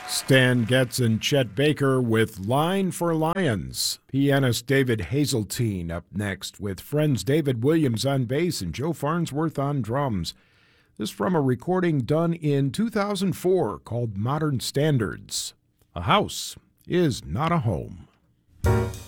Stan Getz and Chet Baker with Line for Lions. Pianist David Hazeltine up next with friends David Williams on bass and Joe Farnsworth on drums. This from a recording done in 2004 called Modern Standards. A house is not a home.